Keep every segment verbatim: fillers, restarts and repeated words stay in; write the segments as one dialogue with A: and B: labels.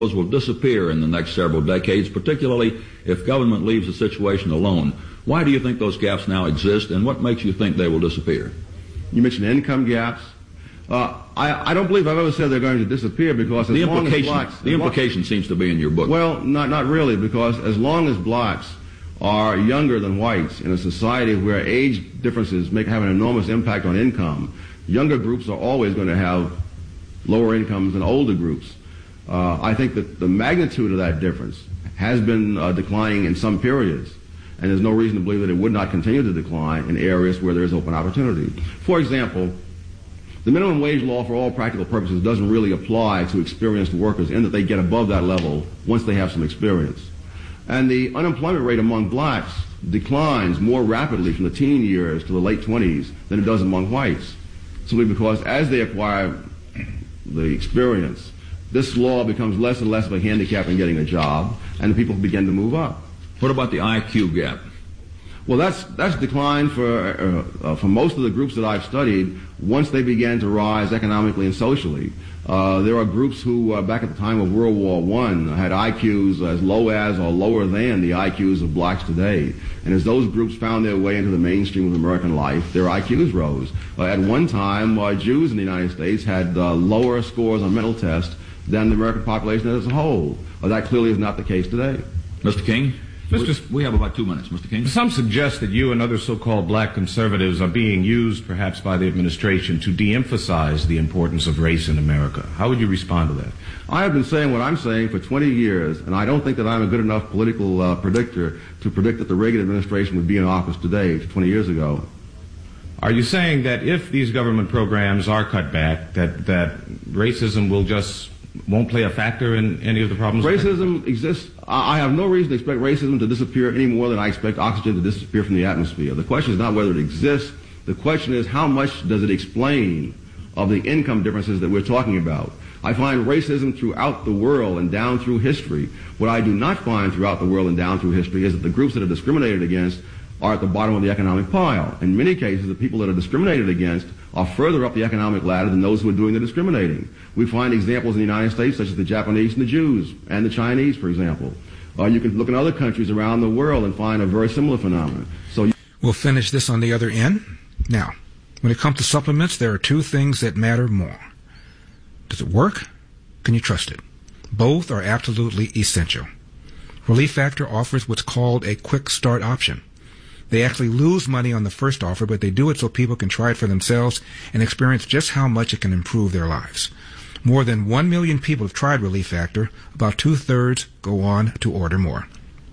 A: will disappear in the next several decades, particularly if government leaves the situation alone. Why do you think those gaps now exist, and what makes you think they will disappear?
B: You mentioned income gaps. Uh, I, I don't believe I've ever said they're going to disappear, because as
A: the
B: long as
A: implication,
B: blacks...
A: the implication seems to be in your book.
B: Well, not, not really, because as long as blacks are younger than whites in a society where age differences make have an enormous impact on income, younger groups are always going to have lower incomes than older groups. Uh, I think that the magnitude of that difference has been uh, declining in some periods, and there's no reason to believe that it would not continue to decline in areas where there is open opportunity. For example, the minimum wage law for all practical purposes doesn't really apply to experienced workers in that they get above that level once they have some experience. And the unemployment rate among blacks declines more rapidly from the teen years to the late twenties than it does among whites, simply because as they acquire the experience, this law becomes less and less of a handicap in getting a job, and the people begin to move up.
A: What about the I Q gap?
B: Well, that's that's declined for uh, uh, for most of the groups that I've studied once they began to rise economically and socially. Uh, there are groups who, uh, back at the time of World War One, had I Qs as low as or lower than the I Qs of blacks today. And as those groups found their way into the mainstream of American life, their I Qs rose. Uh, at one time, uh, Jews in the United States had uh, lower scores on mental tests than the American population as a whole. Uh, that clearly is not the case today.
A: Mister King?
C: Mister
A: We, we have about two minutes, Mister King.
C: Some suggest that you and other so-called black conservatives are being used, perhaps by the administration, to de-emphasize the importance of race in America. How would you respond to that?
B: I have been saying what I'm saying for twenty years, and I don't think that I'm a good enough political uh, predictor to predict that the Reagan administration would be in office today, twenty years ago.
C: Are you saying that if these government programs are cut back, that, that racism will just won't play a factor in any of the problems?
B: Racism exists. I have no reason to expect racism to disappear any more than I expect oxygen to disappear from the atmosphere. The question is not whether it exists. The question is how much does it explain of the income differences that we're talking about. I find racism throughout the world and down through history. What I do not find throughout the world and down through history is that the groups that are discriminated against are at the bottom of the economic pile. In many cases, the people that are discriminated against are further up the economic ladder than those who are doing the discriminating. We find examples in the United States, such as the Japanese and the Jews, and the Chinese, for example. Uh, you can look in other countries around the world and find a very similar phenomenon. So you-
D: We'll finish this on the other end. Now, when it comes to supplements, there are two things that matter more. Does it work? Can you trust it? Both are absolutely essential. Relief Factor offers what's called a quick start option. They actually lose money on the first offer, but they do it so people can try it for themselves and experience just how much it can improve their lives. More than one million people have tried Relief Factor. About two-thirds go on to order more.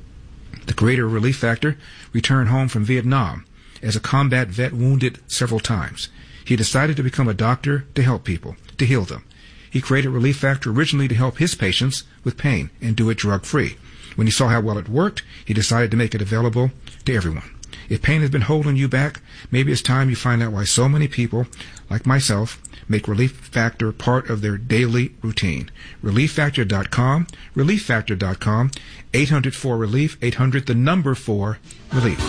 D: The creator of Relief Factor returned home from Vietnam as a combat vet wounded several times. He decided to become a doctor to help people, to heal them. He created Relief Factor originally to help his patients with pain and do it drug-free. When he saw how well it worked, he decided to make it available to everyone. If pain has been holding you back, maybe it's time you find out why so many people, like myself, make Relief Factor part of their daily routine. relief factor dot com, relief factor dot com, eight hundred four relief, eight hundred the number four relief.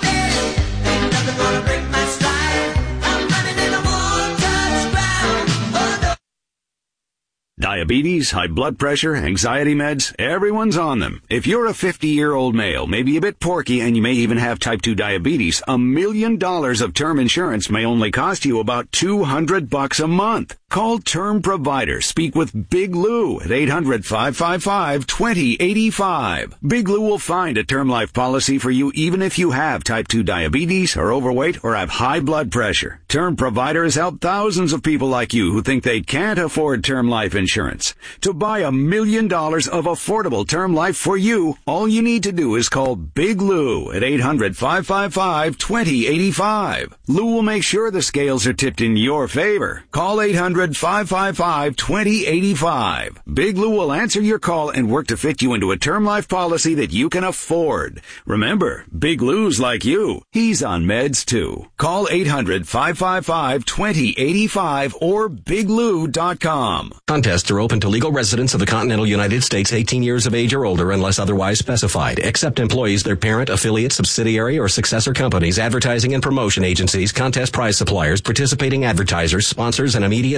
E: Diabetes, high blood pressure, anxiety meds, everyone's on them. If you're a fifty-year-old male, maybe a bit porky, and you may even have type two diabetes, a million dollars of term insurance may only cost you about two hundred bucks a month. Call Term Provider. Speak with Big Lou at eight hundred, five five five, two zero eight five. Big Lou will find a term life policy for you even if you have type two diabetes, are overweight, or have high blood pressure. Term Provider has helped thousands of people like you who think they can't afford term life insurance. To buy a million dollars of affordable term life for you, all you need to do is call Big Lou at eight hundred, five five five, two zero eight five. Lou will make sure the scales are tipped in your favor. Call eight hundred, five five five, two zero eight five. Big Lou will answer your call and work to fit you into a term life policy that you can afford. Remember, Big Lou's like you. He's on meds too. Call eight hundred, five five five, two zero eight five or big lou dot com.
F: Contests are open to legal residents of the continental United States eighteen years of age or older unless otherwise specified, except employees, their parent, affiliate, subsidiary, or successor companies, advertising and promotion agencies, contest prize suppliers, participating advertisers, sponsors, and immediate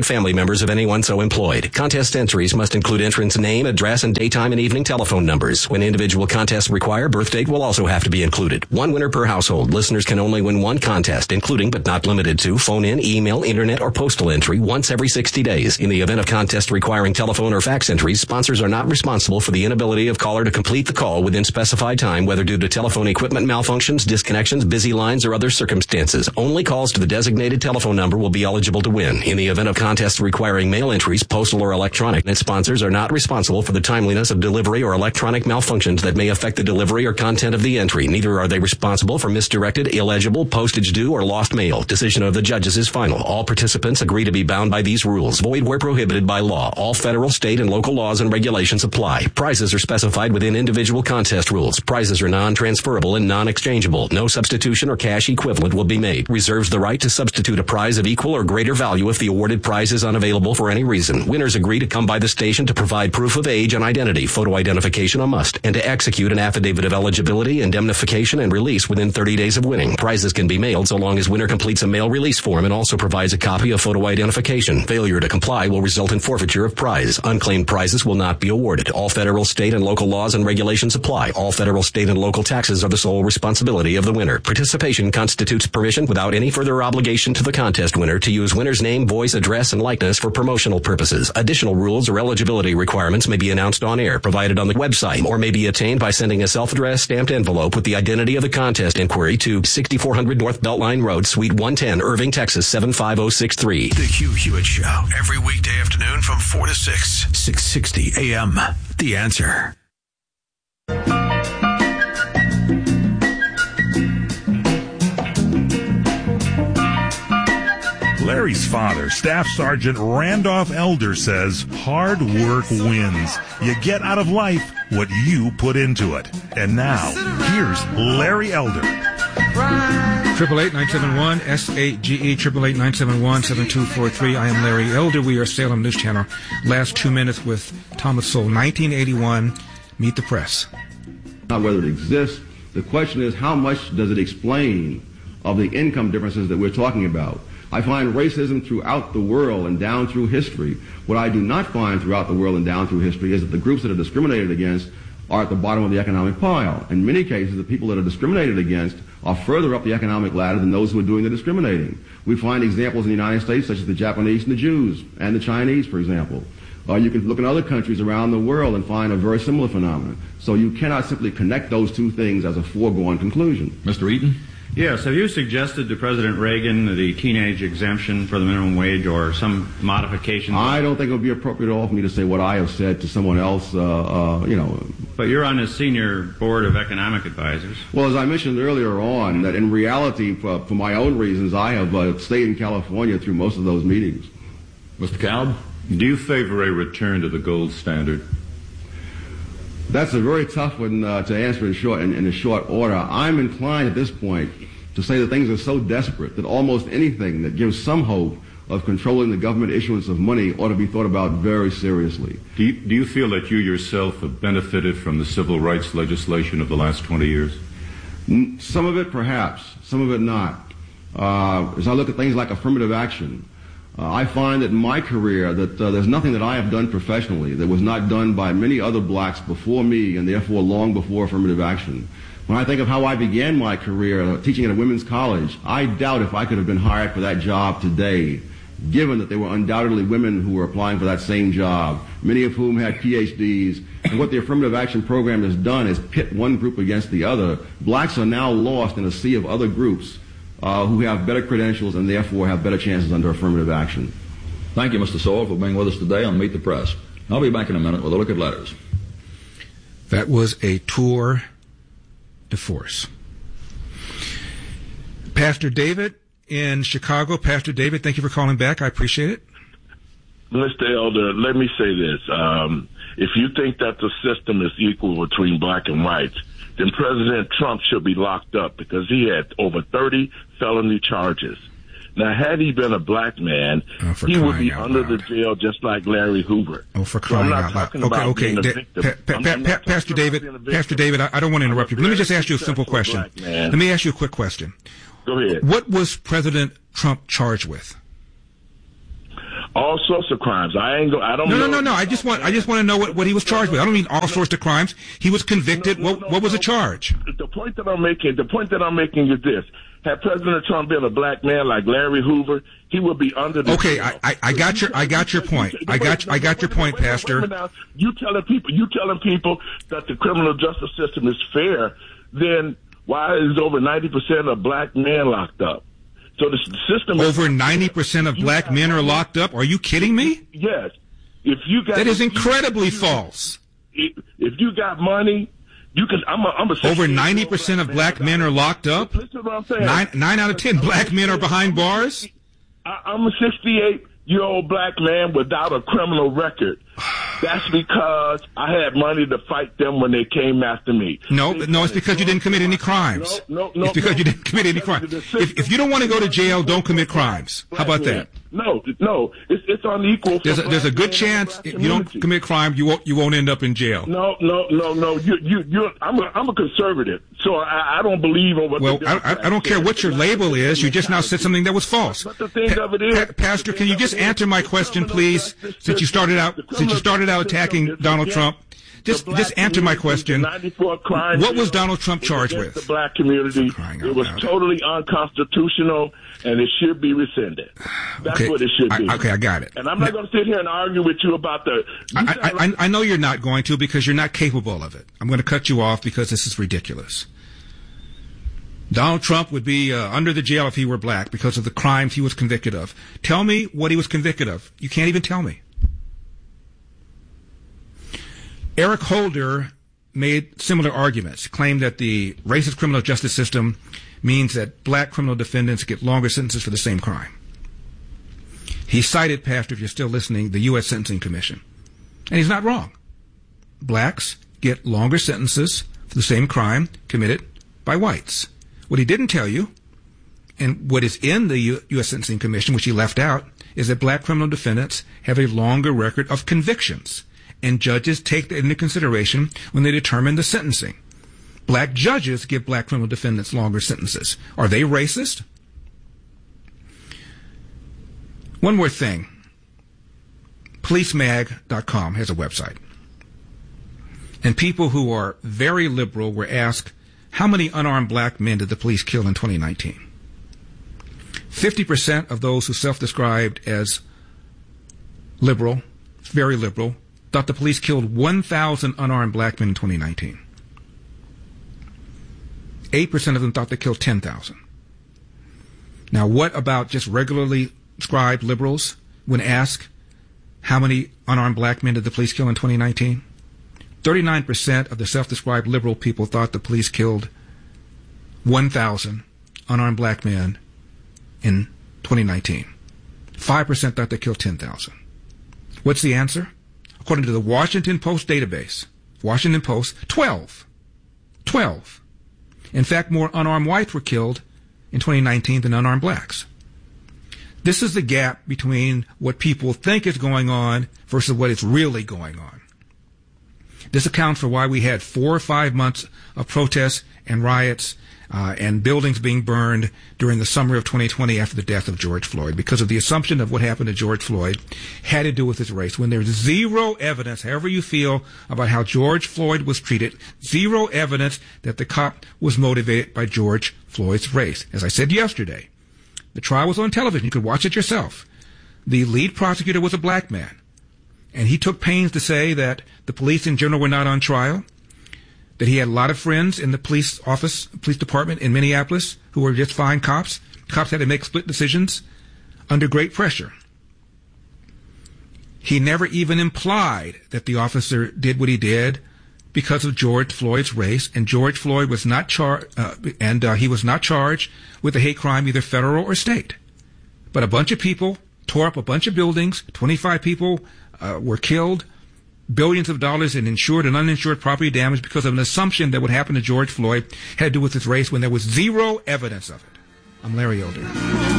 F: family members of anyone so employed. Contest entries must include entrant's name, address, and daytime and evening telephone numbers. When individual contests require, birth date will also have to be included. One winner per household. Listeners can only win one contest, including but not limited to phone-in, email, internet, or postal entry once every sixty days. In the event of contest requiring telephone or fax entries, sponsors are not responsible for the inability of caller to complete the call within specified time, whether due to telephone equipment malfunctions, disconnections, busy lines, or other circumstances. Only calls to the designated telephone number will be eligible to win. In the event of contests requiring mail entries, postal or electronic, and sponsors are not responsible for the timeliness of delivery or electronic malfunctions that may affect the delivery or content of the entry. Neither are they responsible for misdirected, illegible, postage due, or lost mail. Decision of the judges is final. All participants agree to be bound by these rules. Void where prohibited by law. All federal, state, and local laws and regulations apply. Prizes are specified within individual contest rules. Prizes are non-transferable and non-exchangeable. No substitution or cash equivalent will be made. Reserves the right to substitute a prize of equal or greater value if the awarded prize is unavailable for any reason. Winners agree to come by the station to provide proof of age and identity, photo identification a must, and to execute an affidavit of eligibility, indemnification, and release within thirty days of winning. Prizes can be mailed so long as winner completes a mail release form and also provides a copy of photo identification. Failure to comply will result in forfeiture of prize. Unclaimed prizes will not be awarded. All federal, state, and local laws and regulations apply. All federal, state, and local taxes are the sole responsibility of the winner. Participation constitutes permission without any further obligation to the contest winner to use winner's name, voice, address, and likeness for promotional purposes. Additional rules or eligibility requirements may be announced on air, provided on the website, or may be attained by sending a self-addressed stamped envelope with the identity of the contest inquiry to sixty-four hundred North Beltline Road, Suite one ten, Irving, Texas, seven five zero six three.
G: The Hugh Hewitt Show, every weekday afternoon from four to six, six sixty A M. The Answer.
H: Larry's father, Staff Sergeant Randolph Elder, says hard work wins. You get out of life what you put into it. And now, here's Larry Elder.
D: Triple eight nine seven one S A G E triple eight nine seven one seven two four three. I am Larry Elder. We are Salem News Channel. Last two minutes with Thomas Sowell. nineteen eighty-one. Meet the Press.
B: Not whether it exists. The question is, how much does it explain of the income differences that we're talking about? I find racism throughout the world and down through history. What I do not find throughout the world and down through history is that the groups that are discriminated against are at the bottom of the economic pile. In many cases, the people that are discriminated against are further up the economic ladder than those who are doing the discriminating. We find examples in the United States, such as the Japanese and the Jews, and the Chinese, for example. Uh, you can look in other countries around the world and find a very similar phenomenon. So you cannot simply connect those two things as a foregone conclusion.
A: Mister Eaton?
I: Yes. Have you suggested to President Reagan the teenage exemption for the minimum wage or some modifications?
B: I don't think it would be appropriate at all for me to say what I have said to someone else, uh, uh, you know.
I: But you're on the senior board of economic advisors.
B: Well, as I mentioned earlier on, that in reality, for, for my own reasons, I have uh, stayed in California through most of those meetings.
A: Mister Kalb?
J: Do you favor a return to the gold standard?
B: That's a very tough one uh, to answer in short in, in a short order. I'm inclined at this point to say that things are so desperate that almost anything that gives some hope of controlling the government issuance of money ought to be thought about very seriously.
J: Do you, do you feel that you yourself have benefited from the civil rights legislation of the last twenty years?
B: Some of it, perhaps. Some of it, not. Uh, as I look at things like affirmative action, Uh, I find that in my career that uh, there's nothing that I have done professionally that was not done by many other blacks before me and therefore long before affirmative action. When I think of how I began my career uh, teaching at a women's college, I doubt if I could have been hired for that job today, given that there were undoubtedly women who were applying for that same job, many of whom had P H Ds. And what the affirmative action program has done is pit one group against the other. Blacks are now lost in a sea of other groups Uh, who have better credentials and therefore have better chances under affirmative action.
A: Thank you, Mister Sowell, for being with us today on Meet the Press. I'll be back in a minute with a look at letters.
D: That was a tour de force. Pastor David in Chicago. Pastor David, thank you for calling back. I appreciate it.
K: Mister Elder, let me say this. Um, if you think that the system is equal between black and whites, then President Trump should be locked up because he had over thirty felony charges. Now, had he been a black man,
D: oh,
K: he would be under
D: loud.
K: the jail just like Larry Hoover.
D: Oh, for crying
K: so
D: out loud. Okay, okay. Da- pa- pa- pa- pa- Pastor David, Pastor David, I, I don't want to interrupt you, but let me just ask you a simple question. Let me ask you a quick question.
K: Go ahead.
D: What was President Trump charged with?
K: all sorts of crimes. I ain't go. I don't.
D: No,
K: know.
D: no, no, no. I just want. I just want to know what, what he was charged with. I don't mean all sorts of crimes. He was convicted.
K: No, no,
D: what
K: no,
D: what was
K: no.
D: the charge?
K: The point that I'm making. The point that I'm making is this: had President Trump been a black man like Larry Hoover, he would be under the.
D: Okay, I, I, I got your I got your point. I got I got your point, Pastor.
K: You telling people you telling people that the criminal justice system is fair, then why is over ninety percent of black men locked up? So the system
D: over ninety percent of black men are locked up. Are you kidding me?
K: Yes. If you got
D: that is incredibly
K: you,
D: false.
K: If, if you got money, you can. I'm a. I'm a
D: over ninety percent of black men are locked up.
K: Listen to what I'm saying.
D: Nine nine out of ten black men are behind bars.
K: I, I'm a sixty-eight year old black man without a criminal record. That's because I had money to fight them when they came after me.
D: No, no, it's because you didn't commit any crimes.
K: No, no, no.
D: It's because
K: no.
D: you didn't commit any crimes. If, if you don't want to go to jail, don't commit crimes. How about that?
K: No, no, it's it's unequal.
D: There's a, there's a good chance if you don't commit crime, you won't you won't end up in jail.
K: No, no, no, no. You you you. I'm a I'm a conservative, so I, I don't believe in what.
D: Well, I, I don't care what your label is. You just now said something that was false.
K: But the thing
D: pa-
K: of it is,
D: pa- Pastor, can you just answer my question, please? Since you started out since you started out attacking Donald Trump. Just, just answer my question. What was Donald Trump charged with?
K: The black community. It was totally unconstitutional, and it should be rescinded. That's
D: okay.
K: what it should be.
D: I, okay, I got it.
K: And I'm not
D: now,
K: going to sit here and argue with you about the. You
D: I, I,
K: like,
D: I know you're not going to because you're not capable of it. I'm going to cut you off because this is ridiculous. Donald Trump would be uh, under the jail if he were black because of the crimes he was convicted of. Tell me what he was convicted of. You can't even tell me. Eric Holder made similar arguments, claimed that the racist criminal justice system means that black criminal defendants get longer sentences for the same crime. He cited, Pastor, if you're still listening, the U S Sentencing Commission. And he's not wrong. Blacks get longer sentences for the same crime committed by whites. What he didn't tell you, and what is in the U S Sentencing Commission, which he left out, is that black criminal defendants have a longer record of convictions. And judges take that into consideration when they determine the sentencing. Black judges give black criminal defendants longer sentences. Are they racist? One more thing. police mag dot com has a website. And people who are very liberal were asked, how many unarmed black men did the police kill in twenty nineteen? fifty percent of those who self-described as liberal, very liberal, thought the police killed one thousand unarmed black men in twenty nineteen. eight percent of them thought they killed ten thousand. Now, what about just regularly described liberals when asked how many unarmed black men did the police kill in twenty nineteen? thirty-nine percent of the self-described liberal people thought the police killed one thousand unarmed black men in twenty nineteen. five percent thought they killed ten thousand. What's the answer? According to the Washington Post database, Washington Post, twelve. twelve. In fact, more unarmed whites were killed in twenty nineteen than unarmed blacks. This is the gap between what people think is going on versus what is really going on. This accounts for why we had four or five months of protests and riots uh, and buildings being burned during the summer of twenty twenty after the death of George Floyd, because of the assumption of what happened to George Floyd had to do with his race. When there's zero evidence, however you feel about how George Floyd was treated, zero evidence that the cop was motivated by George Floyd's race. As I said yesterday, the trial was on television. You could watch it yourself. The lead prosecutor was a black man, and he took pains to say that the police in general were not on trial, that he had a lot of friends in the police office, police department in Minneapolis who were just fine cops. Cops had to make split decisions under great pressure. He never even implied that the officer did what he did because of George Floyd's race, and George Floyd was not char- uh, and uh, he was not charged with a hate crime, either federal or state. But a bunch of people tore up a bunch of buildings. twenty-five people uh, were killed. Billions of dollars in insured and uninsured property damage because of an assumption that what happened to George Floyd had to do with his race when there was zero evidence of it. I'm Larry Elder.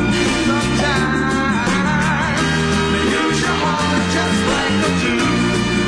L: Ready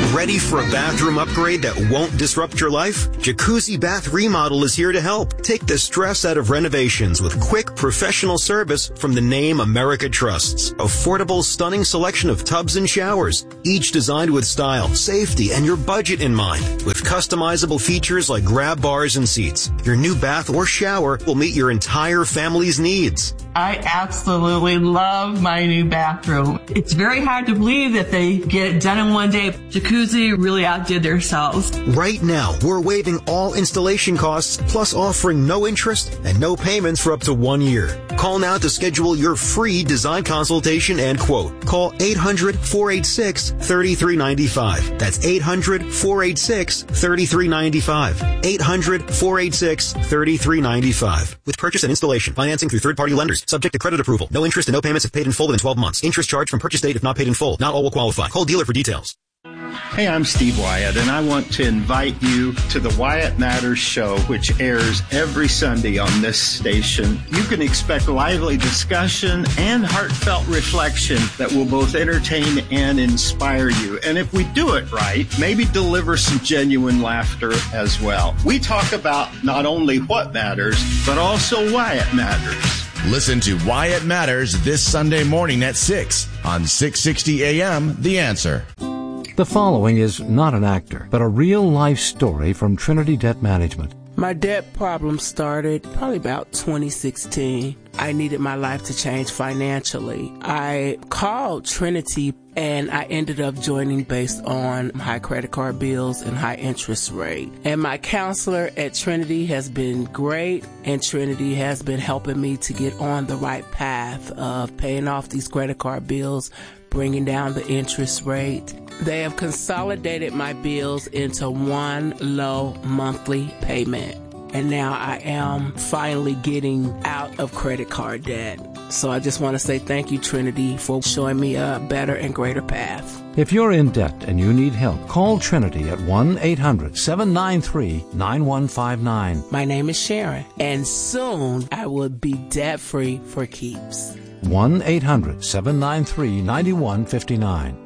L: for a bathroom upgrade that won't disrupt your life? Jacuzzi Bath Remodel is here to help. Take the stress out of renovations with quick, professional service from the name America trusts. Affordable, stunning selection of tubs and showers, each designed with style, safety, and your budget in mind. With customizable features like grab bars and seats, your new bath or shower will meet your entire family's needs.
M: I absolutely love my new bathroom. It's very hard to believe that they get it done in one day. Jacuzzi really outdid themselves.
L: Right now, we're waiving all installation costs, plus offering no interest and no payments for up to one year. Call now to schedule your free design consultation and quote. Call eight hundred, four eight six, three three nine five. That's eight hundred, four eight six, three three nine five. eight hundred, four eight six, three three nine five. With purchase and installation, financing through third-party lenders. Subject to credit approval. No interest and no payments if paid in full within twelve months. Interest charged from purchase date if not paid in full. Not all will qualify. Call dealer for details.
N: Hey, I'm Steve Wyatt, and I want to invite you to the Wyatt Matters show, which airs every Sunday on this station. You can expect lively discussion and heartfelt reflection that will both entertain and inspire you. And if we do it right, maybe deliver some genuine laughter as well. We talk about not only what matters, but also why it matters.
O: Listen to Wyatt Matters this Sunday morning at six on six sixty A M The Answer.
P: The following is not an actor, but a real-life story from Trinity Debt Management.
Q: My debt problem started probably about twenty sixteen. I needed my life to change financially. I called Trinity and I ended up joining based on high credit card bills and high interest rate. And my counselor at Trinity has been great, and Trinity has been helping me to get on the right path of paying off these credit card bills, bringing down the interest rate. They have consolidated my bills into one low monthly payment. And now I am finally getting out of credit card debt. So I just want to say thank you, Trinity, for showing me a better and greater path.
P: If you're in debt and you need help, call Trinity at one eight hundred, seven nine three, nine one five nine.
Q: My name is Sharon, and soon I will be debt-free for keeps.
P: one eight hundred, seven nine three, nine one five nine.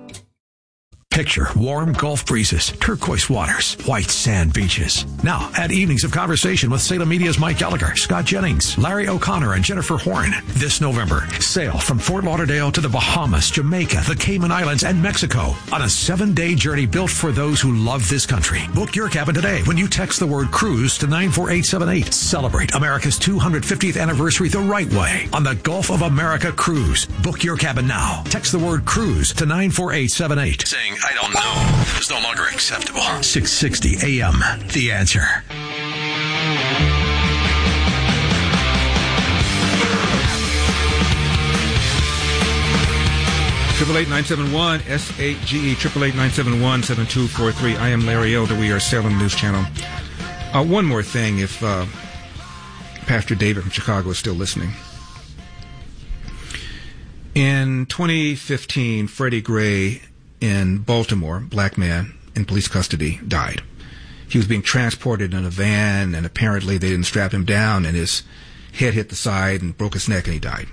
G: Picture warm Gulf breezes, turquoise waters, white sand beaches. Now, add evenings of conversation with Salem Media's Mike Gallagher, Scott Jennings, Larry O'Connor, and Jennifer Horn. This November, sail from Fort Lauderdale to the Bahamas, Jamaica, the Cayman Islands, and Mexico on a seven-day journey built for those who love this country. Book your cabin today when you text the word cruise to nine four eight seven eight. Celebrate America's two hundred fiftieth anniversary the right way on the Gulf of America Cruise. Book your cabin now. Text the word cruise to nine four eight seven eight. Saying, I don't know, is no longer acceptable. six sixty A M, The Answer.
D: Triple eight nine seven one S A G E triple eight nine seven one seven two four three. I am Larry Elder. We are Salem News Channel. Uh, one more thing, if uh, Pastor David from Chicago is still listening. In twenty fifteen, Freddie Gray in Baltimore, black man in police custody, died. He was being transported in a van, and apparently they didn't strap him down, and his head hit the side and broke his neck, and he died.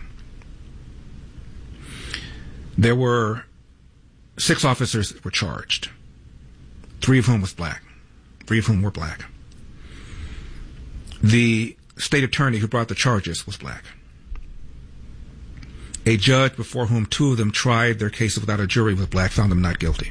D: There were six officers that were charged, three of whom was black, three of whom were black. The state attorney who brought the charges was black. A judge before whom two of them tried their cases without a jury was black, found them not guilty.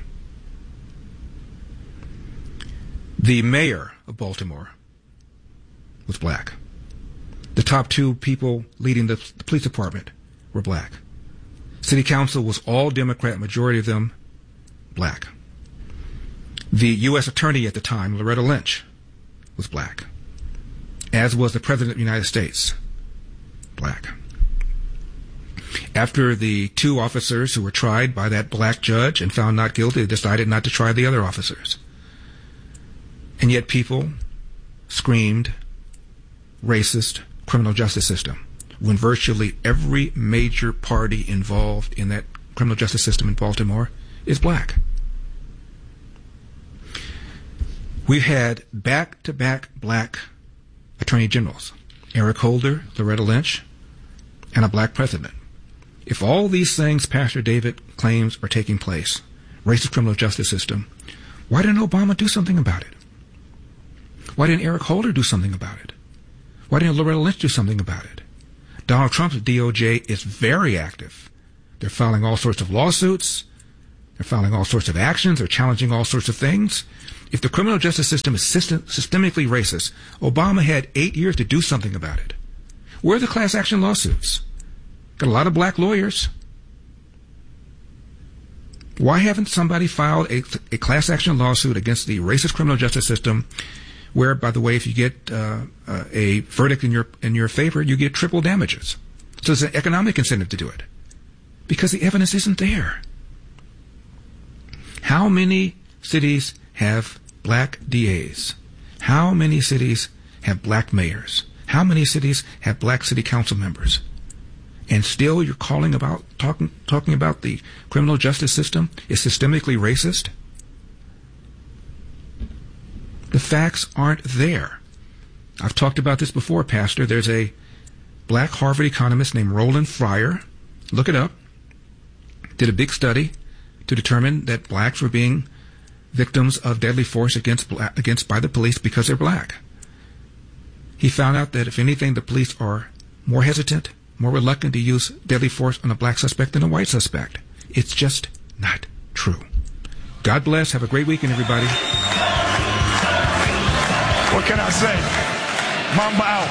D: The mayor of Baltimore was black. The top two people leading the, the police department were black. City council was all Democrat, majority of them black. The U S attorney at the time, Loretta Lynch, was black, as was the President of the United States, black. After the two officers who were tried by that black judge and found not guilty, they decided not to try the other officers. And yet people screamed, racist, criminal justice system, when virtually every major party involved in that criminal justice system in Baltimore is black. We've had back-to-back black attorney generals, Eric Holder, Loretta Lynch, and a black president. If all these things Pastor David claims are taking place, racist criminal justice system, Why didn't Obama do something about it? Why didn't Eric Holder do something about it? Why didn't Loretta Lynch do something about it? Donald Trump's D O J is very active. They're filing all sorts of lawsuits. They're filing all sorts of actions. They're challenging all sorts of things. If the criminal justice system is system, systemically racist, Obama had eight years to do something about it. Where are the class action lawsuits? Got a lot of black lawyers. Why haven't somebody filed a, a class action lawsuit against the racist criminal justice system where, by the way, if you get uh, uh, a verdict in your in your favor, you get triple damages? So there's an economic incentive to do it because the evidence isn't there. How many cities have black D As? How many cities have black mayors? How many cities have black city council members? And still you're calling about, talking, talking about the criminal justice system is systemically racist? The facts aren't there. I've talked about this before, Pastor. There's a black Harvard economist named Roland Fryer. Look it up. Did a big study to determine that blacks were being victims of deadly force against against by the police because they're black. He found out that if anything, the police are more hesitant, more reluctant to use deadly force on a black suspect than a white suspect. It's just not true. God bless. Have a great weekend, everybody.
H: What can I say? Mamba out.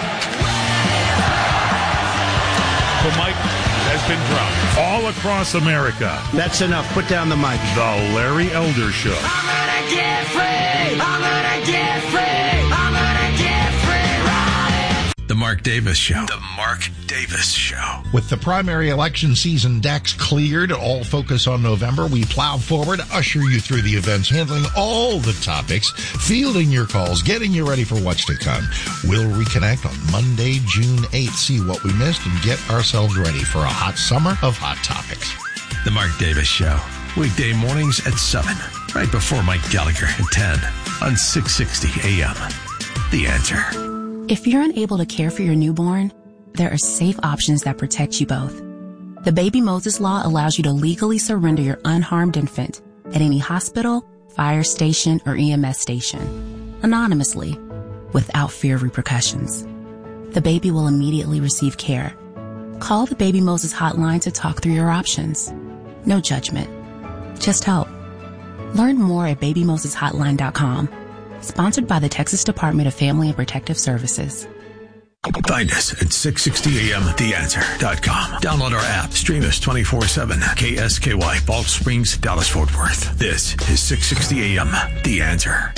H: The mic has been dropped all across America.
R: That's enough. Put down the mic.
H: The Larry Elder Show.
S: I'm gonna get free. I'm gonna get free. I'm gonna get free. Right.
G: The Mark Davis Show. The Mark Davis Show.
T: With the primary election season decks cleared, all focus on November, we plow forward, usher you through the events, handling all the topics, fielding your calls, getting you ready for what's to come. We'll reconnect on Monday, June eighth, see what we missed, and get ourselves ready for a hot summer of hot topics.
G: The Mark Davis Show. Weekday mornings at seven, right before Mike Gallagher at ten on six sixty A M. The Answer.
U: If you're unable to care for your newborn, there are safe options that protect you both. The Baby Moses Law allows you to legally surrender your unharmed infant at any hospital, fire station, or E M S station, anonymously, without fear of repercussions. The baby will immediately receive care. Call the Baby Moses hotline to talk through your options. No judgment, just help. Learn more at baby moses hotline dot com. Sponsored by the Texas Department of Family and Protective Services.
G: Find us at six sixty A M the answer dot com. Download our app. Stream us twenty-four seven. K S K Y, Balch Springs, Dallas, Fort Worth. This is six sixty A M The Answer.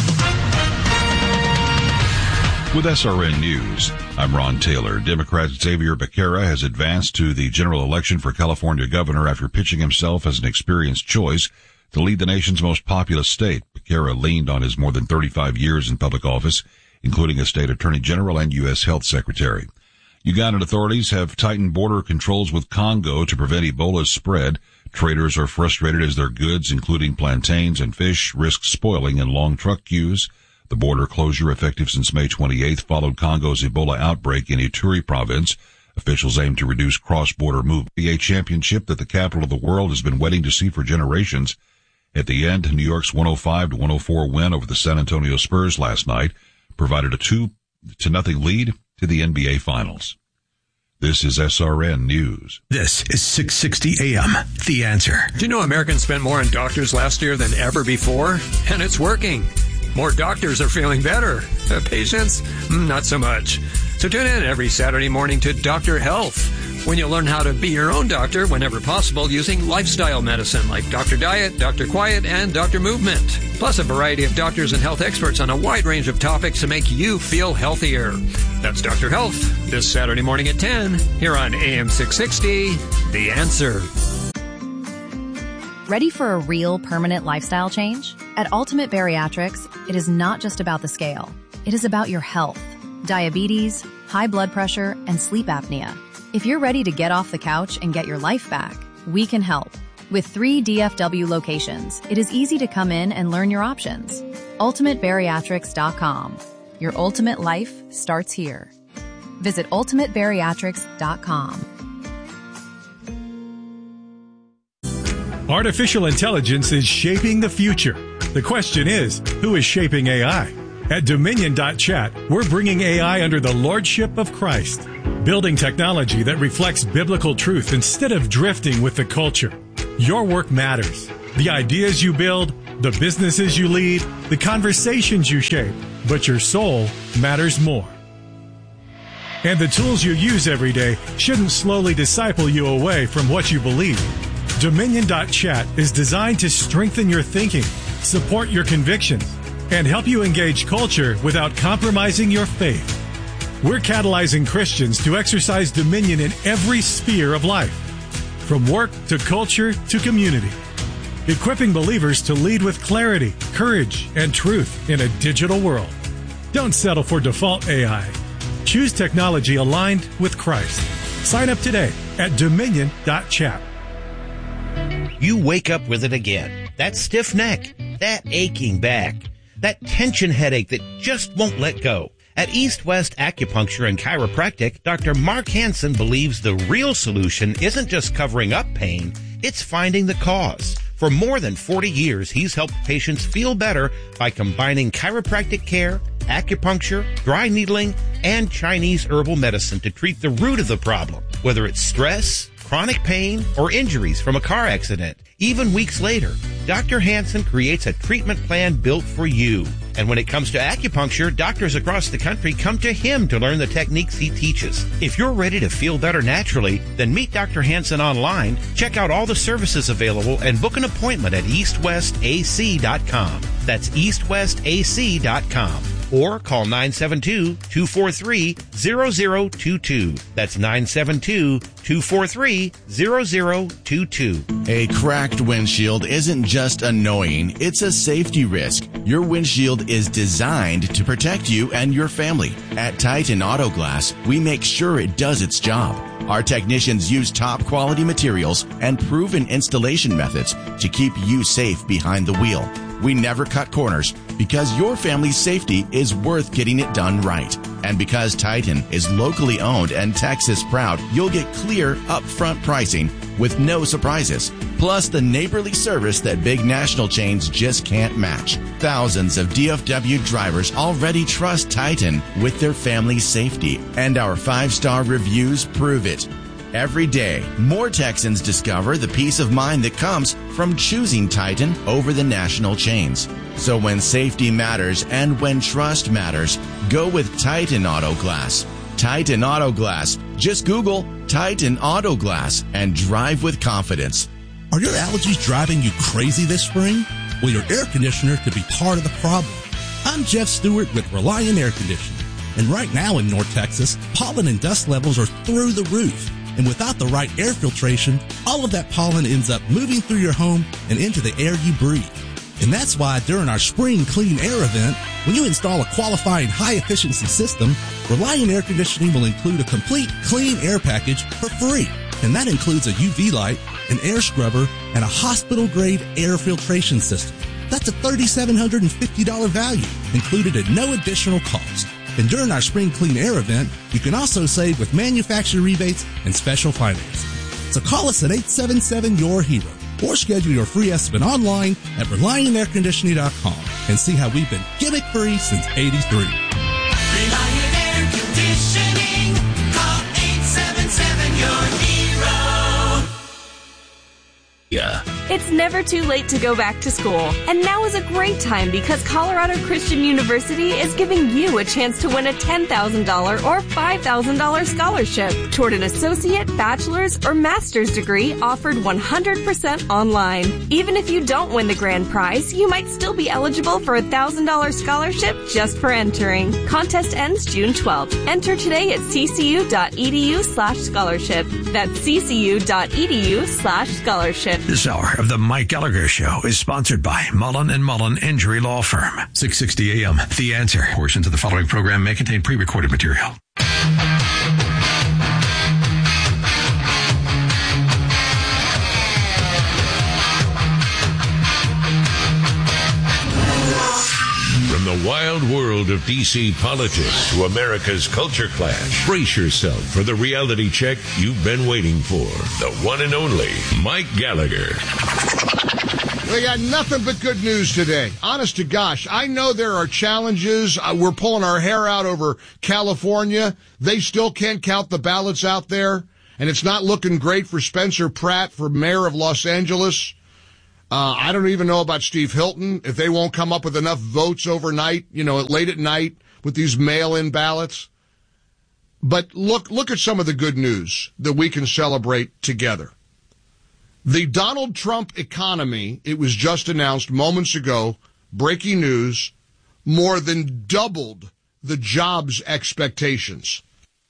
V: With S R N News, I'm Ron Taylor. Democrat Xavier Becerra has advanced to the general election for California governor after pitching himself as an experienced choice to lead the nation's most populous state. Becerra leaned on his more than thirty-five years in public office, including as state attorney general and U S health secretary. Ugandan authorities have tightened border controls with Congo to prevent Ebola's spread. Traders are frustrated as their goods, including plantains and fish, risk spoiling in long truck queues. The border closure, effective since May twenty-eighth, followed Congo's Ebola outbreak in Ituri province. Officials aim to reduce cross-border movement. The N B A championship that the capital of the world has been waiting to see for generations. At the end, New York's one oh five to one oh four win over the San Antonio Spurs last night provided a two to nothing lead to the N B A Finals. This is S R N News.
G: This is six sixty A M The Answer.
W: Do you know Americans spent more on doctors last year than ever before? And it's working. More doctors are feeling better. Uh, patients? Not so much. So tune in every Saturday morning to Doctor Health, when you'll learn how to be your own doctor whenever possible using lifestyle medicine like Doctor Diet, Doctor Quiet, and Doctor Movement. Plus a variety of doctors and health experts on a wide range of topics to make you feel healthier. That's Doctor Health, this Saturday morning at ten, here on A M six sixty, The Answer.
X: Ready for a real permanent lifestyle change? At Ultimate Bariatrics, it is not just about the scale. It is about your health, diabetes, high blood pressure, and sleep apnea. If you're ready to get off the couch and get your life back, we can help. With three D F W locations, it is easy to come in and learn your options. ultimate bariatrics dot com. Your ultimate life starts here. Visit ultimate bariatrics dot com.
Y: Artificial intelligence is shaping the future.
C: The question is, who is shaping A I? At Dominion dot chat, we're bringing A I under the lordship of Christ, building technology that reflects biblical truth instead of drifting with the culture. Your work matters. The ideas you build, the businesses you lead, the conversations you shape, but your soul matters more. And the tools you use every day shouldn't slowly disciple you away from what you believe. Dominion dot chat is designed to strengthen your thinking, support your convictions, and help you engage culture without compromising your faith. We're catalyzing Christians to exercise dominion in every sphere of life, from work to culture to community, equipping believers to lead with clarity, courage, and truth in a digital world. Don't settle for default A I. Choose technology aligned with Christ. Sign up today at Dominion dot chat.
R: You wake up with it again. That stiff neck, that aching back, that tension headache that just won't let go. At East West Acupuncture and Chiropractic, Doctor Mark Hansen believes the real solution isn't just covering up pain, it's finding the cause. For more than forty years, he's helped patients feel better by combining chiropractic care, acupuncture, dry needling, and Chinese herbal medicine to treat the root of the problem, whether it's stress, chronic pain, or injuries from a car accident. Even weeks later, Doctor Hansen creates a treatment plan built for you. And when it comes to acupuncture, doctors across the country come to him to learn the techniques he teaches. If you're ready to feel better naturally, then meet Doctor Hansen online, check out all the services available, and book an appointment at east west a c dot com. That's east west a c dot com. Or call nine seven two, two four three, zero zero two two. That's nine seven two, two four three, zero zero two two.
O: A cracked windshield isn't just annoying, it's a safety risk. Your windshield is designed to protect you and your family. At Titan Auto Glass, we make sure it does its job. Our technicians use top quality materials and proven installation methods to keep you safe behind the wheel. We never cut corners because your family's safety is worth getting it done right. And because Titan is locally owned and Texas proud, you'll get clear upfront pricing with no surprises. Plus the neighborly service that big national chains just can't match. Thousands of D F W drivers already trust Titan with their family's safety, and our five-star reviews prove it. Every day, more Texans discover the peace of mind that comes from choosing Titan over the national chains. So when safety matters and when trust matters, go with Titan Auto Glass. Titan Auto Glass. Just Google Titan Auto Glass and drive with confidence.
E: Are your allergies driving you crazy this spring? Well, your air conditioner could be part of the problem. I'm Jeff Stewart with Reliant Air Conditioning. And right now in North Texas, pollen and dust levels are through the roof. And without the right air filtration, all of that pollen ends up moving through your home and into the air you breathe. And that's why during our Spring Clean Air event, when you install a qualifying high-efficiency system, Reliant Air Conditioning will include a complete clean air package for free. And that includes a U V light, an air scrubber, and a hospital-grade air filtration system. That's a three thousand seven hundred fifty dollars value, included at no additional cost. And during our Spring Clean Air event, you can also save with manufacturer rebates and special financing. So call us at eight seven seven, Y O U R HERO or schedule your free estimate online at reliant air conditioning dot com and see how we've been gimmick-free since eighty-three.
S: Reliant Air Conditioning. Call eight seven seven, Y O U R HERO.
F: Yeah. It's never too late to go back to school. And now is a great time because Colorado Christian University is giving you a chance to win a ten thousand dollars or five thousand dollars scholarship toward an associate, bachelor's, or master's degree offered one hundred percent online. Even if you don't win the grand prize, you might still be eligible for a one thousand dollars scholarship just for entering. Contest ends June twelfth. Enter today at ccu.edu slash scholarship. That's ccu.edu slash scholarship.
G: This hour of the Mike Gallagher Show is sponsored by Mullen and Mullen Injury Law Firm. six sixty A M. The Answer. Portions of the following program may contain pre-recorded material.
I: From the wild world of D C politics to America's culture clash, brace yourself for the reality check you've been waiting for. The one and only Mike Gallagher.
A: We got nothing but good news today. Honest to gosh, I know there are challenges. Uh, we're pulling our hair out over California. They still can't count the ballots out there, and it's not looking great for Spencer Pratt for mayor of Los Angeles. Uh, I don't even know about Steve Hilton, if they won't come up with enough votes overnight, you know, late at night with these mail-in ballots. But look, look at some of the good news that we can celebrate together. The Donald Trump economy, it was just announced moments ago, breaking news, more than doubled the jobs expectations.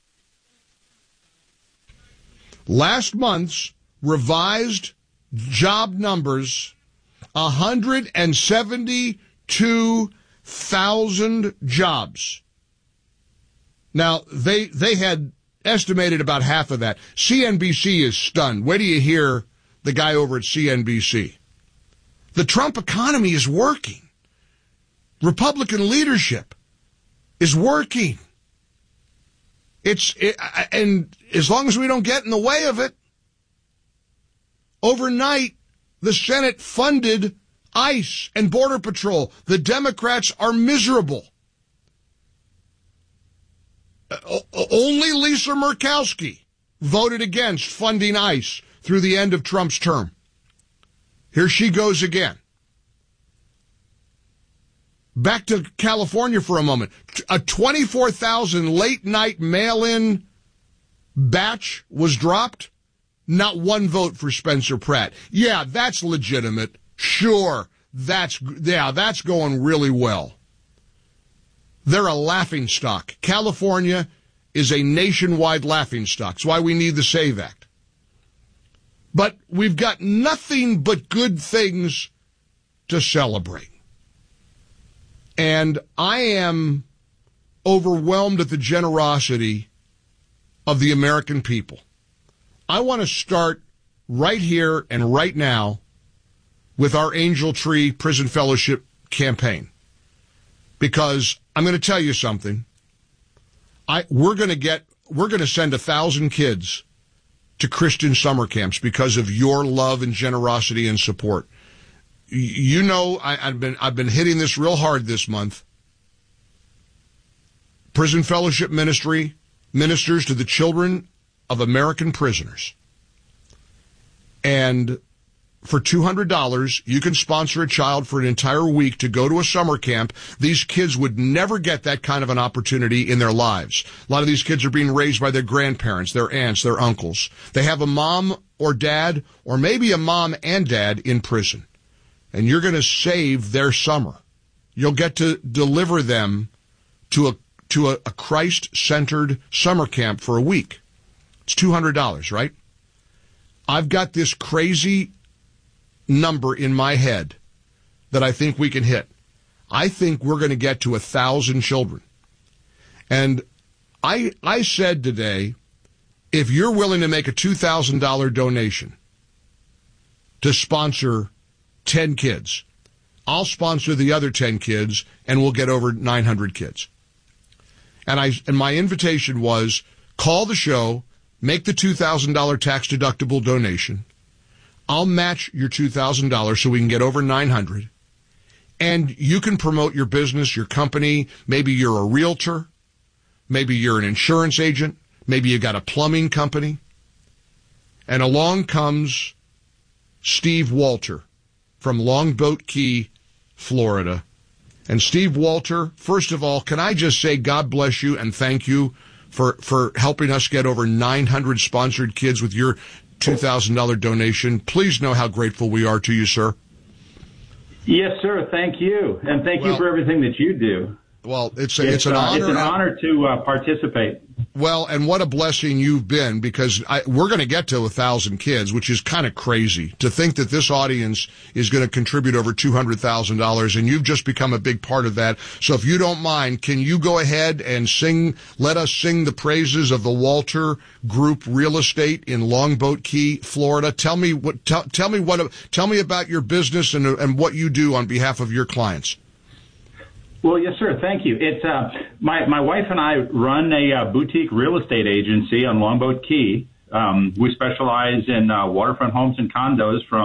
A: Last month's revised job numbers, one hundred seventy-two thousand jobs. Now, they they had estimated about half of that. C N B C is stunned. Where do you hear the guy over at C N B C? The Trump economy is working. Republican leadership is working. It's it, and as long as we don't get in the way of it, overnight the Senate funded ICE and Border Patrol. The Democrats are miserable. Uh, only Lisa Murkowski voted against funding ICE through the end of Trump's term. Here she goes again. Back to California for a moment. A twenty-four thousand late-night mail-in batch was dropped. Not one vote for Spencer Pratt. Yeah, that's legitimate. Sure, that's yeah, that's going really well. They're a laughingstock. California is a nationwide laughingstock. That's why we need the SAVE Act. But we've got nothing but good things to celebrate. And I am overwhelmed at the generosity of the American people. I want to start right here and right now with our Angel Tree Prison Fellowship campaign. Because I'm going to tell you something. I we're going to get we're going to send a thousand kids to Christian summer camps because of your love and generosity and support. You know, I, I've been I've been hitting this real hard this month. Prison Fellowship Ministry ministers to the children of American prisoners. And for two hundred dollars, you can sponsor a child for an entire week to go to a summer camp. These kids would never get that kind of an opportunity in their lives. A lot of these kids are being raised by their grandparents, their aunts, their uncles. They have a mom or dad, or maybe a mom and dad in prison. And you're going to save their summer. You'll get to deliver them to a to a, a Christ-centered summer camp for a week. It's two hundred dollars, right? I've got this crazy number in my head that I think we can hit. I think we're going to get to a thousand children. And I I said today, if you're willing to make a two thousand dollars donation to sponsor ten kids, I'll sponsor the other ten kids, and we'll get over nine hundred kids. And I and my invitation was, call the show, make the two thousand dollars tax-deductible donation. I'll match your two thousand dollars so we can get over nine hundred. And you can promote your business, your company. Maybe you're a realtor. Maybe you're an insurance agent. Maybe you got a plumbing company. And along comes Steve Walter from Longboat Key, Florida. And Steve Walter, first of all, can I just say God bless you and thank you for, for helping us get over nine hundred sponsored kids with your two thousand dollars donation. Please know how grateful we are to you, sir.
B: Yes, sir. Thank you. And thank well, you for everything that you do.
A: Well, it's a,
B: it's,
A: it's an
B: uh,
A: honor.
B: It's an honor to uh, participate.
A: Well, and what a blessing you've been, because I, we're going to get to a thousand kids, which is kind of crazy to think that this audience is going to contribute over two hundred thousand dollars, and you've just become a big part of that. So if you don't mind, can you go ahead and sing, let us sing the praises of the Walter Group Real Estate in Longboat Key, Florida? Tell me what, tell, tell me what, tell me about your business and, and what you do on behalf of your clients.
B: Well, yes, sir. Thank you. It's uh, my my wife and I run a uh, boutique real estate agency on Longboat Key. Um, we specialize in uh, waterfront homes and condos from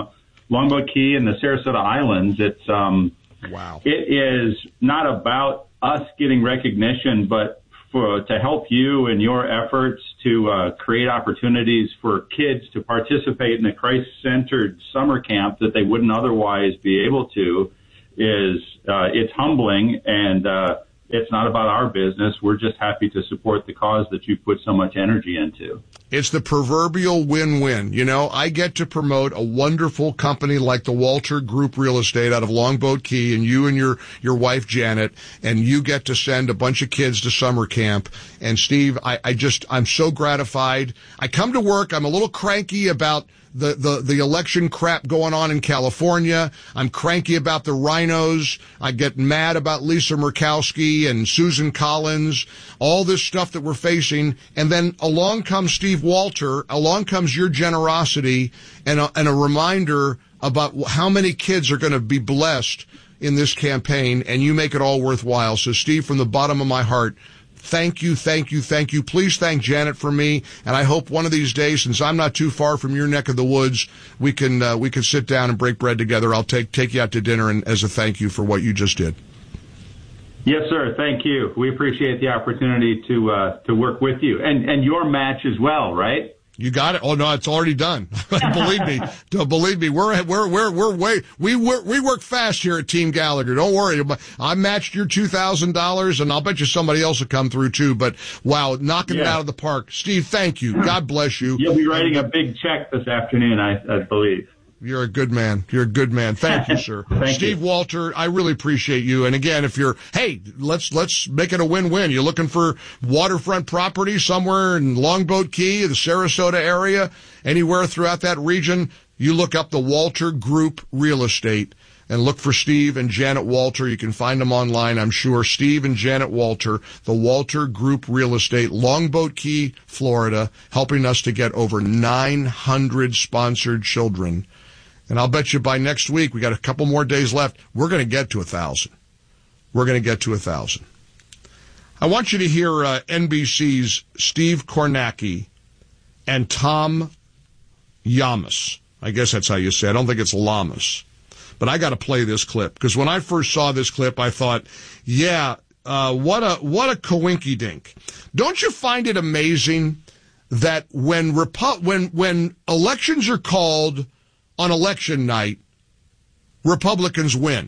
B: Longboat Key and the Sarasota Islands. It's um,
A: wow.
B: It is not about us getting recognition, but for to help you in your efforts to uh, create opportunities for kids to participate in a Christ-centered summer camp that they wouldn't otherwise be able to. Is uh, it's humbling, and uh, it's not about our business. We're just happy to support the cause that you put so much energy into.
A: It's the proverbial win-win. You know, I get to promote a wonderful company like the Walter Group Real Estate out of Longboat Key, and you and your, your wife, Janet, and you get to send a bunch of kids to summer camp. And Steve, I, I just, I'm so gratified. I come to work, I'm a little cranky about the, the, the election crap going on in California. I'm cranky about the rhinos. I get mad about Lisa Murkowski and Susan Collins, all this stuff that we're facing. And then along comes Steve Walter, along comes your generosity and a, and a reminder about how many kids are going to be blessed in this campaign, and you make it all worthwhile. So Steve, from the bottom of my heart, thank you, thank you, thank you. Please thank Janet for me, and I hope one of these days, since I'm not too far from your neck of the woods, we can uh, we can sit down and break bread together. I'll take take you out to dinner and as a thank you for what you just did.
B: Yes, sir. Thank you. We appreciate the opportunity to uh, to work with you and and your match as well, right?
A: You got it. Oh no, it's already done. Believe me, don't believe me. We're we're we're we're way we work we work fast here at Team Gallagher. Don't worry. I matched your two thousand dollars, and I'll bet you somebody else will come through too. But wow, knocking yeah. it out of the park, Steve. Thank you. God bless you.
B: You'll be writing and, a big check this afternoon, I, I believe.
A: You're a good man. You're a good man. Thank you, sir.
B: Thank
A: Steve
B: you.
A: Walter, I really appreciate you. And again, if you're, hey, let's, let's make it a win-win. You're looking for waterfront property somewhere in Longboat Key, the Sarasota area, anywhere throughout that region, you look up the Walter Group Real Estate and look for Steve and Janet Walter. You can find them online, I'm sure. Steve and Janet Walter, the Walter Group Real Estate, Longboat Key, Florida, helping us to get over nine hundred sponsored children. And I'll bet you by next week, we got a couple more days left, we're going to get to a thousand. We're going to get to a thousand. I want you to hear uh, N B C's Steve Kornacki and Tom Llamas. I guess that's how you say it. I don't think it's Llamas. But I got to play this clip, because when I first saw this clip, I thought, yeah, uh, what a what a coinky-dink. Don't you find it amazing that when Repu- when when elections are called on election night, Republicans win?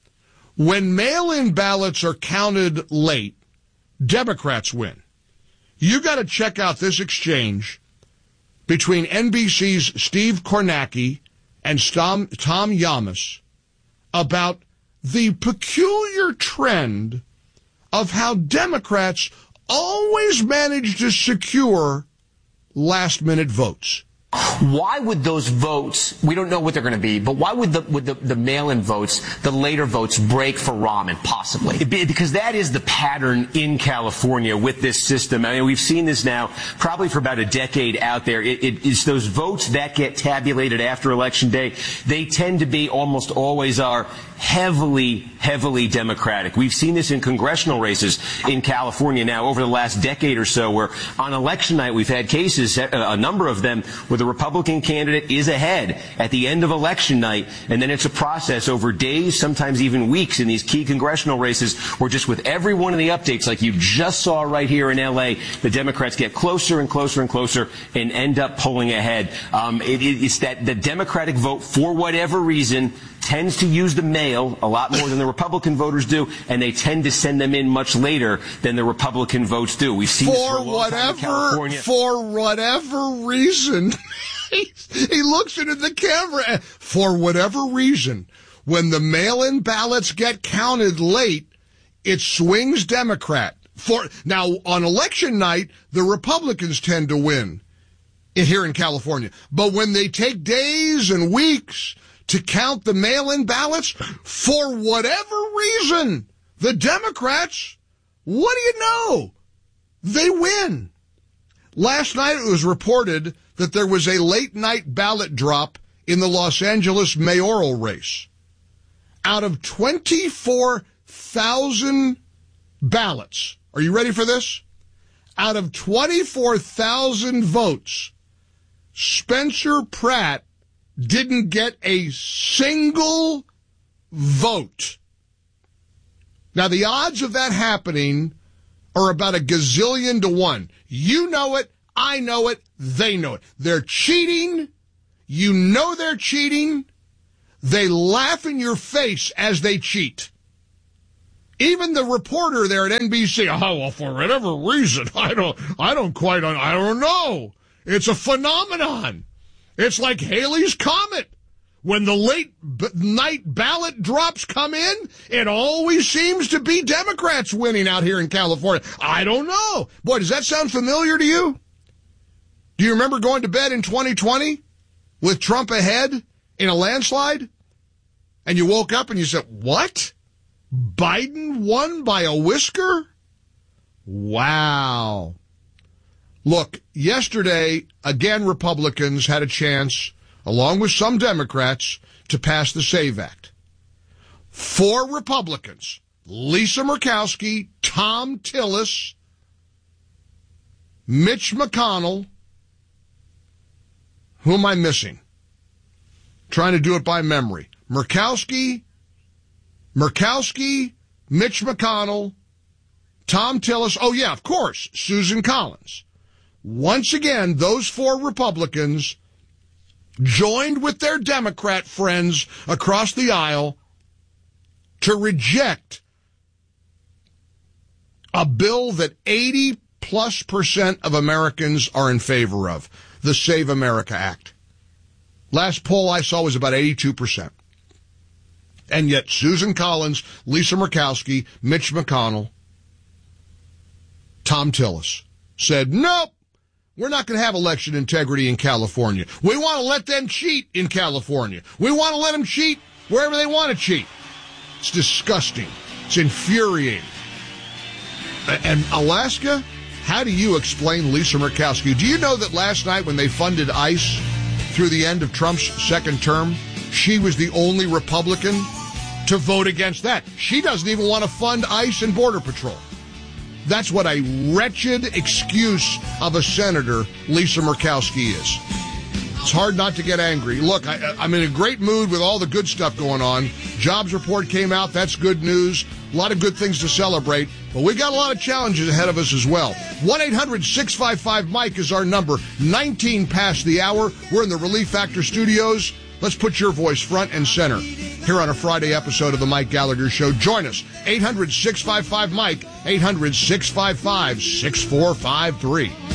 A: When mail-in ballots are counted late, Democrats win. You got to check out this exchange between N B C's Steve Kornacki and Tom, Tom Llamas about the peculiar trend of how Democrats always manage to secure last-minute votes.
J: Why would those votes, we don't know what they're going to be, but why would the would the, the mail-in votes, the later votes, break for Rahman, possibly? Be, because that is the pattern in California with this system. I mean, we've seen this now probably for about a decade out there. It, it, it's those votes that get tabulated after Election Day. They tend to be, almost always are, heavily, heavily Democratic. We've seen this in congressional races in California now over the last decade or so, where on election night we've had cases, a number of them, where the Republican candidate is ahead at the end of election night, and then it's a process over days, sometimes even weeks, in these key congressional races where just with every one of the updates, like you just saw right here in L A, the Democrats get closer and closer and closer and end up pulling ahead. Um, it, it's that the Democratic vote, for whatever reason, tends to use the mail a lot more than the Republican voters do, and they tend to send them in much later than the Republican votes do. We've seen
A: for
J: this for a long
A: whatever,
J: time in California.
A: For whatever reason, he, he looks into the camera. For whatever reason, when the mail-in ballots get counted late, it swings Democrat. For now, on election night, the Republicans tend to win in, here in California. But when they take days and weeks to count the mail-in ballots, for whatever reason, the Democrats, what do you know? They win. Last night it was reported that there was a late-night ballot drop in the Los Angeles mayoral race. Out of twenty-four thousand ballots, are you ready for this? Out of twenty-four thousand votes, Spencer Pratt didn't get a single vote. Now, the odds of that happening are about a gazillion to one. You know it. I know it. They know it. They're cheating. You know they're cheating. They laugh in your face as they cheat. Even the reporter there at N B C, oh, well, for whatever reason, I don't, I don't quite, I don't know. It's a phenomenon. It's like Halley's Comet. When the late b- night ballot drops come in, it always seems to be Democrats winning out here in California. I don't know. Boy, does that sound familiar to you? Do you remember going to bed in twenty twenty with Trump ahead in a landslide? And you woke up and you said, what? Biden won by a whisker? Wow. Look, yesterday, again, Republicans had a chance, along with some Democrats, to pass the SAVE Act. Four Republicans, Lisa Murkowski, Tom Tillis, Mitch McConnell. Who am I missing? Trying to do it by memory. Murkowski, Murkowski, Mitch McConnell, Tom Tillis. Oh, yeah, of course, Susan Collins. Once again, those four Republicans joined with their Democrat friends across the aisle to reject a bill that eighty plus percent of Americans are in favor of, the Save America Act. Last poll I saw was about eighty-two percent. And yet Susan Collins, Lisa Murkowski, Mitch McConnell, Tom Tillis said, nope, we're not going to have election integrity in California. We want to let them cheat in California. We want to let them cheat wherever they want to cheat. It's disgusting. It's infuriating. And Alaska, how do you explain Lisa Murkowski? Do you know that last night when they funded ICE through the end of Trump's second term, she was the only Republican to vote against that? She doesn't even want to fund ICE and Border Patrol. That's what a wretched excuse of a senator Lisa Murkowski is. It's hard not to get angry. Look, I, I'm in a great mood with all the good stuff going on. Jobs report came out. That's good news. A lot of good things to celebrate. But we got a lot of challenges ahead of us as well. one eight hundred six five five Mike is our number. nineteen past the hour. We're in the Relief Factor studios. Let's put your voice front and center here on a Friday episode of the Mike Gallagher Show. Join us. eight hundred six five five Mike. eight hundred six five five six four five three.